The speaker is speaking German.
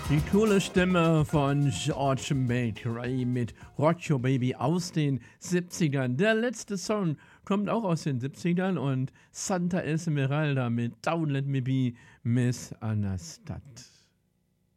Die coole Stimme von George Michael mit Rock Your Baby aus den 70ern. Der letzte Song kommt auch aus den 70ern und Santa Esmeralda mit Don't Let Me Be Miss Anastat.